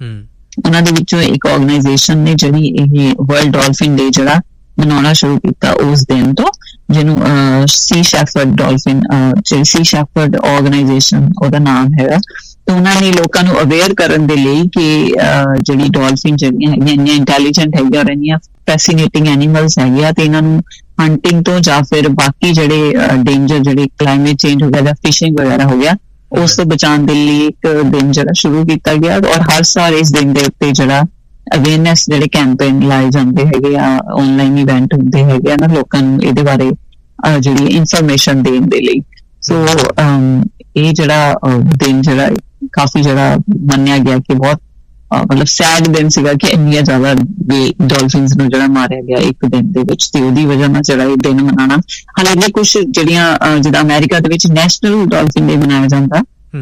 ਉਹਨਾਂ ਦੇ ਵਿੱਚੋਂ ਇੱਕ ਆਰਗੇਨਾਈਜੇਸ਼ਨ ਨੇ ਜਿਹੜੀ ਇਹ ਵਰਲਡ ਡੋਲਫਿਨ ਡੇ ਜਿਹੜਾ ਮਨਾਉਣਾ ਸ਼ੁਰੂ ਕੀਤਾ ਉਸ ਦਿਨ ਤੋਂ, ਜਿਹਨੂੰ ਸੀ ਸ਼ੈਫਰਡ ਡੋਲਫਿਨ ਸੀ ਸ਼ੈਫਰਡ ਆਰਗੇਨਾਈਜੇਸ਼ਨ ਉਹਦਾ ਨਾਮ ਹੈਗਾ। ਤੇ ਉਹਨਾਂ ਨੇ ਲੋਕਾਂ ਨੂੰ ਅਵੇਅਰ ਕਰਨ ਦੇ ਲਈ ਕਿ ਜਿਹੜੀ ਡੋਲਫਿਨ ਜਿਹੜੀਆਂ ਹੈਗੀਆਂ ਇੰਨੀਆਂ ਇੰਟੈਲੀਜੈਂਟ ਹੈਗੀਆਂ ਔਰ ਇੰਨੀਆਂ ਫੈਸੀਨੇਟਿੰਗ ਐਨੀਮਲਸ ਹੈਗੀਆਂ, ਤੇ ਇਹਨਾਂ ਨੂੰ ਹੰਟਿੰਗ ਤੋਂ ਜਾਂ ਫਿਰ ਬਾਕੀ ਜਿਹੜੇ ਡੇਂਜਰ ਜਿਹੜੇ ਕਲਾਈਮੇਟ ਚੇਂਜ ਹੋ ਗਿਆ ਜਾਂ ਫਿਸ਼ਿੰਗ ਵਗੈਰਾ ਹੋ ਗਿਆ ਉਸ ਤੋਂ ਬਚਾਉਣ ਦੇ ਲਈ ਇੱਕ ਦਿਨ ਜਿਹੜਾ ਸ਼ੁਰੂ ਕੀਤਾ ਗਿਆ। ਔਰ ਹਰ ਸਾਲ ਇਸ ਦਿਨ ਦੇ ਉੱਤੇ ਜਿਹੜਾ ਅਵੇਅਰਨੈਸ ਜਿਹੜੇ ਕੈਂਪੇਨ ਲਾਏ ਜਾਂਦੇ ਹੈਗੇ ਆ, ਆਨਲਾਈਨ ਇਵੈਂਟ ਹੁੰਦੇ ਹੈਗੇ ਆ ਨਾ ਲੋਕਾਂ ਨੂੰ ਇਹਦੇ ਬਾਰੇ ਜਿਹੜੀ ਇਨਫੋਰਮੇਸ਼ਨ ਦੇਣ ਦੇ ਲਈ। ਸੋ ਇਹ ਜਿਹੜਾ ਦਿਨ ਜਿਹੜਾ ਕਾਫੀ ਜਿਹੜਾ ਮੰਨਿਆ ਗਿਆ ਕਿ ਬਹੁਤ ਮਤਲਬ ਸੈਡ ਦਿਨ ਸੀਗਾ ਕਿ ਇੰਨੀਆਂ ਜ਼ਿਆਦਾ ਡੋਲਫਿਨਸ ਨੂੰ ਜਿਹੜਾ ਮਾਰਿਆ ਗਿਆ ਇੱਕ ਦਿਨ ਦੇ ਵਿੱਚ, ਤੇ ਉਹਦੀ ਵਜ੍ਹਾ ਨਾਲ ਜਿਹੜਾ ਇਹ ਦਿਨ ਮਨਾਉਣਾ। ਹਾਲਾਂਕਿ ਕੁਛ ਜਿਹੜੀਆਂ ਜਿੱਦਾਂ ਅਮਰੀਕਾ ਦੇ ਵਿੱਚ ਨੈਸ਼ਨਲ ਡੋਲਫਿਨ ਡੇ ਮਨਾਇਆ ਜਾਂਦਾ,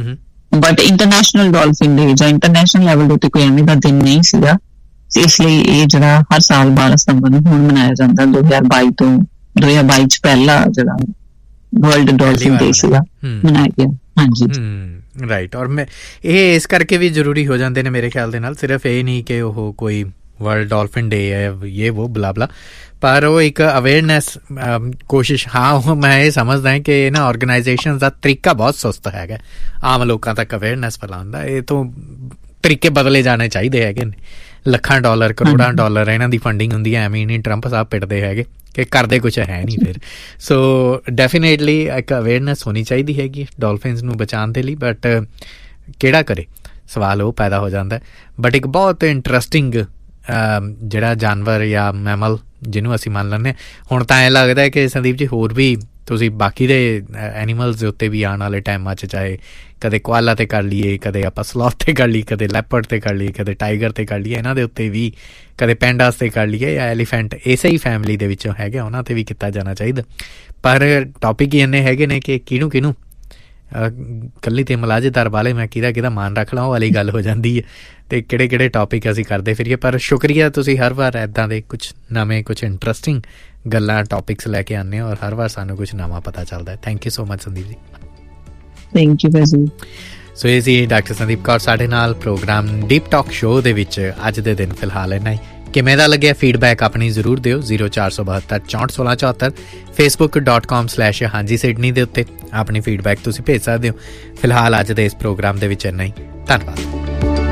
ਬਟ ਇੰਟਰਨੈਸ਼ਨਲ ਡੋਲਫਿਨ ਡੇ ਜਾਂ ਇੰਟਰਨੈਸ਼ਨਲ ਲੈਵਲ ਦੇ ਉੱਤੇ ਕੋਈ ਐਵੇਂ ਦਾ ਦਿਨ ਨਹੀਂ ਸੀਗਾ। ਇਸ ਲਈ ਇਹ ਜਿਹੜਾ ਹਰ ਸਾਲ ਬਾਰਾਂ ਸਤੰਬਰ ਨੂੰ ਹੁਣ ਮਨਾਇਆ ਜਾਂਦਾ, ਦੋ ਹਜ਼ਾਰ ਬਾਈ ਤੋਂ ਦੋ ਹਜ਼ਾਰ ਬਾਈ ਚ ਪਹਿਲਾ ਜਿਹੜਾ ਵਰਲਡ ਡੋਲਫਿਨ ਡੇ ਸੀਗਾ ਮਨਾਇਆ ਗਿਆ। ਹਾਂਜੀ ਰਾਈਟ। ਔਰ ਮੈਂ ਇਹ ਇਸ ਕਰਕੇ ਵੀ ਜ਼ਰੂਰੀ ਹੋ ਜਾਂਦੇ ਨੇ ਮੇਰੇ ਖਿਆਲ ਦੇ ਨਾਲ, ਸਿਰਫ ਇਹ ਨਹੀਂ ਕਿ ਉਹ ਕੋਈ ਵਰਲਡ ਡੋਲਫਿਨ ਡੇ ਹੈ ਇਹ ਉਹ ਬਲਾ ਬਲਾ, ਪਰ ਉਹ ਇੱਕ ਅਵੇਅਰਨੈਸ ਕੋਸ਼ਿਸ਼। ਹਾਂ ਉਹ ਮੈਂ ਇਹ ਸਮਝਦਾ ਕਿ ਇਹਨਾਂ ਆਰਗੇਨਾਈਜੇਸ਼ਨ ਦਾ ਤਰੀਕਾ ਬਹੁਤ ਸੁਸਤ ਹੈਗਾ ਆਮ ਲੋਕਾਂ ਤੱਕ ਅਵੇਅਰਨੈਸ ਫੈਲਾਉਣ ਦਾ। ਇਹ ਤੋਂ ਤਰੀਕੇ ਬਦਲੇ ਜਾਣੇ ਚਾਹੀਦੇ ਹੈਗੇ ਨੇ, ਲੱਖਾਂ ਡਾਲਰ ਕਰੋੜਾਂ ਡਾਲਰ ਇਹਨਾਂ ਦੀ ਫੰਡਿੰਗ ਹੁੰਦੀ ਹੈ, ਐਵੇਂ ਨਹੀਂ ਟਰੰਪ ਸਾਹਿਬ ਪਿੱਟਦੇ ਹੈਗੇ ਕਿ ਕਰਦੇ ਕੁਛ ਹੈ ਨਹੀਂ ਫਿਰ। ਸੋ ਡੈਫੀਨੇਟਲੀ ਇੱਕ ਅਵੇਅਰਨੈਸ ਹੋਣੀ ਚਾਹੀਦੀ ਹੈਗੀ ਡੋਲਫਿਨਸ ਨੂੰ ਬਚਾਉਣ ਦੇ ਲਈ, ਬਟ ਕਿਹੜਾ ਕਰੇ ਸਵਾਲ ਉਹ ਪੈਦਾ ਹੋ ਜਾਂਦਾ। ਬਟ ਇੱਕ ਬਹੁਤ ਇੰਟਰਸਟਿੰਗ ਜਿਹੜਾ ਜਾਨਵਰ ਜਾਂ ਮੈਮਲ ਜਿਹਨੂੰ ਅਸੀਂ ਮੰਨ ਲੈਂਦੇ ਹਾਂ, ਹੁਣ ਤਾਂ ਐਂ ਲੱਗਦਾ ਕਿ ਸੰਦੀਪ ਜੀ ਹੋਰ ਵੀ ਤੁਸੀਂ ਬਾਕੀ ਦੇ ਐਨੀਮਲਸ ਦੇ ਉੱਤੇ ਵੀ ਆਉਣ ਵਾਲੇ ਟਾਈਮਾਂ 'ਚ ਚਾਹੇ ਕਦੇ ਕੋਆਲਾ 'ਤੇ ਕਰ ਲਈਏ, ਕਦੇ ਆਪਾਂ ਸਲੋਥ 'ਤੇ ਕਰ ਲਈਏ, ਕਦੇ ਲੈਪਰਡ 'ਤੇ ਕਰ ਲਈਏ, ਕਦੇ ਟਾਈਗਰ 'ਤੇ ਕਰ ਲਈਏ, ਇਹਨਾਂ ਦੇ ਉੱਤੇ ਵੀ ਕਦੇ ਪੈਂਡਾਸ 'ਤੇ ਕਰ ਲਈਏ ਜਾਂ ਐਲੀਫੈਂਟ ਇਸੇ ਹੀ ਫੈਮਿਲੀ ਦੇ ਵਿੱਚੋਂ ਹੈਗੇ, ਉਹਨਾਂ 'ਤੇ ਵੀ ਕੀਤਾ ਜਾਣਾ ਚਾਹੀਦਾ। ਪਰ ਟੌਪਿਕ ਹੀ ਇੰਨੇ ਹੈਗੇ ਨੇ ਕਿ ਕਿਹਨੂੰ ਕਿਹਨੂੰ ਇਕੱਲੀ ਤੇ ਮਲਾਜੇਦਾਰ ਵਾਲੇ ਮੈਂ ਕਿਹਦਾ ਕਿਹਦਾ ਮਾਨ ਰੱਖ ਲਾਂ, ਉਹ ਵਾਲੀ ਗੱਲ ਹੋ ਜਾਂਦੀ ਹੈ। ਅਤੇ ਕਿਹੜੇ ਕਿਹੜੇ ਟੌਪਿਕ ਅਸੀਂ ਕਰਦੇ ਫਿਰੀਏ। ਪਰ ਸ਼ੁਕਰੀਆ, ਤੁਸੀਂ ਹਰ ਵਾਰ ਇੱਦਾਂ ਦੇ ਕੁਛ ਨਵੇਂ ਕੁਛ ਇੰਟਰਸਟਿੰਗ ਗੱਲਾਂ ਟੌਪਿਕਸ ਲੈ ਕੇ ਆਉਂਦੇ ਹੋ ਔਰ ਹਰ ਵਾਰ ਸਾਨੂੰ ਕੁਛ ਨਵਾਂ ਪਤਾ ਚੱਲਦਾ। Thank you so much Sandeep ji. Thank you ਭਾਜੀ। ਸੋ ਇਹ ਸੀ ਡਾਕਟਰ ਸੰਦੀਪ ਕੌਰ ਸਾਡੇ ਨਾਲ ਪ੍ਰੋਗਰਾਮ ਡੀਪ ਟਾਕ ਸ਼ੋਅ ਦੇ ਵਿੱਚ ਅੱਜ ਦੇ ਦਿਨ ਫਿਲਹਾਲ ਇੰਨਾ ਹੀ। ਕਿਵੇਂ ਦਾ ਲੱਗਿਆ ਫੀਡਬੈਕ ਆਪਣੀ ਜ਼ਰੂਰ ਦਿਓ। ਜ਼ੀਰੋ ਚਾਰ ਸੌ ਬਹੱਤਰ ਚੌਂਹਠ ਸੋਲਾਂ ਚੌਹੱਤਰ ਫੇਸਬੁੱਕ ਡਾਟ ਕਾਮ ਸਲੈਸ਼ ਹਾਂਜੀ ਸਿਡਨੀ ਦੇ ਉੱਤੇ ਆਪਣੀ ਫੀਡਬੈਕ ਤੁਸੀਂ ਭੇਜ ਸਕਦੇ ਹੋ। ਫਿਲਹਾਲ ਅੱਜ ਦੇ ਇਸ ਪ੍ਰੋਗਰਾਮ ਦੇ ਵਿੱਚ ਇੰਨਾ ਹੀ। ਧੰਨਵਾਦ।